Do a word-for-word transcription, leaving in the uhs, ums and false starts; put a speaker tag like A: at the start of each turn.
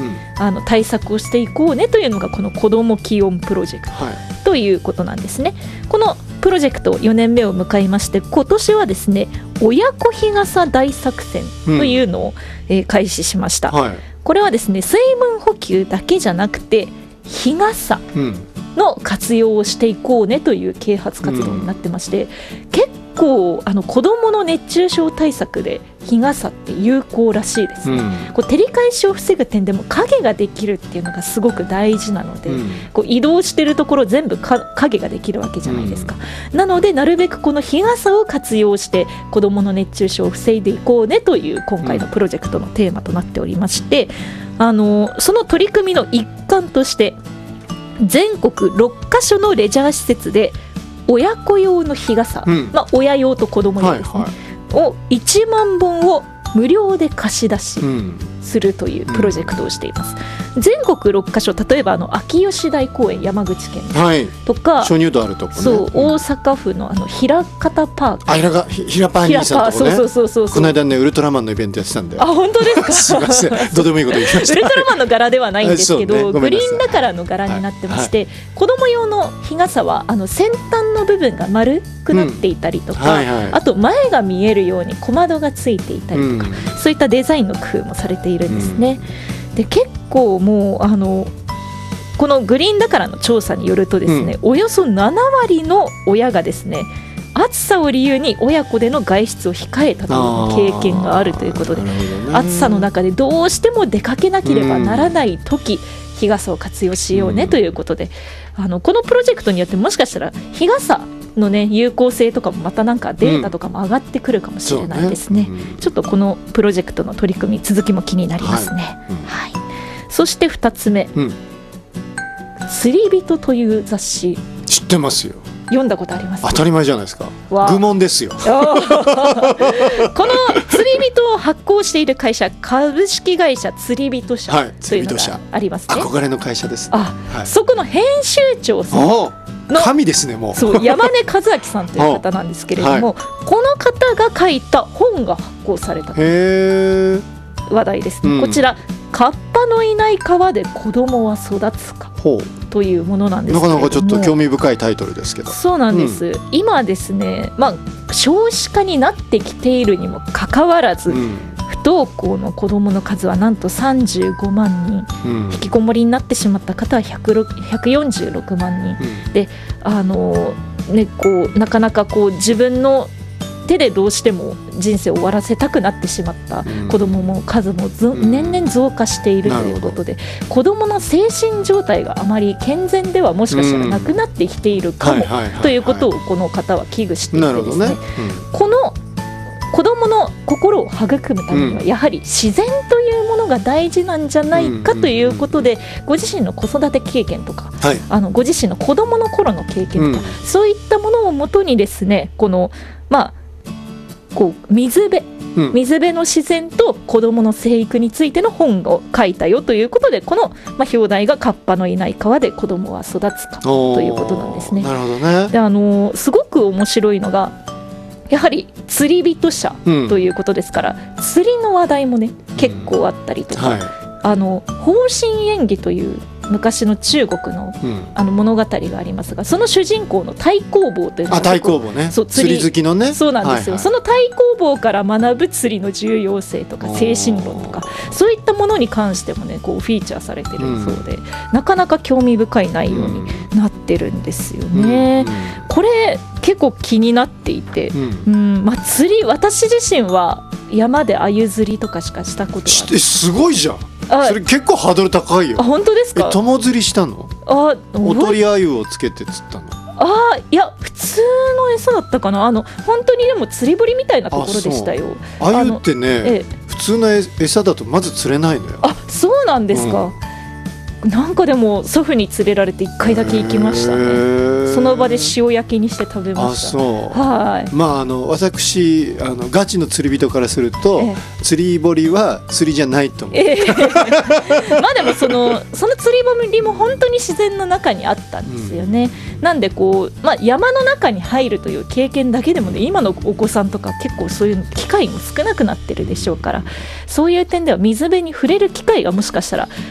A: あの対策をしていこうねというのがこの子ども気温プロジェクトということなんですね。このプロジェクトよねんめを迎えまして、今年はですね親子日傘大作戦というのを、うんえー、開始しました、はい、これはですね水分補給だけじゃなくて日傘の活用をしていこうねという啓発活動になってまして、うん、結構あの子どもの熱中症対策で日傘って有効らしいですね、うん、こう照り返しを防ぐ点でも影ができるっていうのがすごく大事なので、うん、こう移動してるところ全部か影ができるわけじゃないですか、うん、なのでなるべくこの日傘を活用して子どもの熱中症を防いでいこうねという今回のプロジェクトのテーマとなっておりまして、あのその取り組みの一環として全国ろっかしょのレジャー施設で親子用の日傘、うんまあ、親用と子供用ですね、はいはい、をいちまんぼんを無料で貸し出しするというプロジェクトをしています、うん、全国ろっかしょ、例えばあの秋吉台公園山口県とか、
B: はい、鍾乳洞あるとこね、
A: そう、うん、大阪府のあの平方パーク、
B: あひらがひらパー兄さんのとこね、
A: そうそうそうそう、
B: この間ねウルトラマンのイベントやってたんで、
A: あ本当ですか
B: すいませんどうでもいいこと言いました。
A: ウルトラマンの柄ではないんですけど、
B: ね、
A: グリーンだからの柄になってまして、はいはい、子供用の日傘はあの先端の部分が丸くなっていたりとか、うんはいはい、あと前が見えるように小窓がついていたりとか、うん、そういったデザインの工夫もされているんですね、うん、で結構もうあのこのグリーンだからの調査によるとですね、うん、およそななわりの親がですね暑さを理由に親子での外出を控えたという経験があるということで、暑さの中でどうしても出かけなければならない時、うん、日傘を活用しようねということで、あのこのプロジェクトによってもしかしたら日傘の、ね、有効性とかもまたなんかデータとかも上がってくるかもしれないですね、うんねうん、ちょっとこのプロジェクトの取り組み続きも気になりますね、はいうんはい、そしてふたつめ、うん、釣り人という雑誌
B: 知ってますよ。
A: 読んだことあります？
B: 当たり前じゃないですか。愚問ですよこの
A: 釣り人を発行している会社株式会社釣り人社というのがありますね、
B: 憧れの会社です、ね
A: あはい、そこの編集長さんの
B: 神ですね。もう
A: そう山根和明さんという方なんですけれども、はい、この方が書いた本が発行されたという話題ですね、うん、こちらカッパのいない川で子供は育つかというものなんですけれども、
B: なかなかちょっと興味深いタイトルですけど、
A: そうなんです、うん、今ですね、まあ、少子化になってきているにもかかわらず、うん、不登校の子どもの数はなんとさんじゅうごまんにん、うん、引きこもりになってしまった方はひゃくよんじゅうろくまんにん、うん、であの、ね、こうなかなかこう自分の手でどうしても人生を終わらせたくなってしまった子どもも数もず、うん、年々増加しているということで、子どもの精神状態があまり健全ではもしかしたらなくなってきているかもということをこの方は危惧していてですね、この子どもの心を育むためにはやはり自然というものが大事なんじゃないかということで、ご自身の子育て経験とか、はい、あのご自身の子どもの頃の経験とか、うん、そういったものをもとにですね、このまあこう水辺、うん、水辺の自然と子どもの生育についての本を書いたよということで、この、まあ、表題がカッパのいない川で子どもは育つかということなんですね。
B: なるほどね。
A: であのすごく面白いのがやはり釣り人社ということですから、うん、釣りの話題もね結構あったりとか、うんはい、あの方針演技という昔の中国 の,、うん、あの物語がありますが、その主人公の太公望というのが、
B: あ太公望ね、そう 釣, 釣り好きのね、
A: そうなんですよ、はいはい、その太公望から学ぶ釣りの重要性とか精神論とかそういったものに関してもねこうフィーチャーされてるそうで、うん、なかなか興味深い内容になってるんですよね、うんうん、これ結構気になっていて、うんうんまあ、釣り私自身は山で鮎釣りとかしかしたことがない。
B: すごいじゃん。それ結構ハードル高いよ。
A: あ本当ですか。
B: え友釣りしたの？あおとり鮎をつけて釣ったの？
A: あいや普通の餌だったかな。あの本当にでも釣り堀みたいなところでしたよ。
B: 鮎ってね、ええ、普通の餌だとまず釣れないのよ。
A: あそうなんですか、うん、なんかでも祖父に連れられていっかいだけ行きましたね。その場で塩焼きにして食べました。あそうはい
B: まあ、あの私あのガチの釣り人からすると、ええ、釣り堀は釣りじゃないと思う、ええ、
A: まあでもその、その釣り堀も本当に自然の中にあったんですよね、うん、なんでこう、まあ、山の中に入るという経験だけでもね今のお子さんとか結構そういう機会も少なくなってるでしょうから、そういう点では水辺に触れる機会がもしかしたら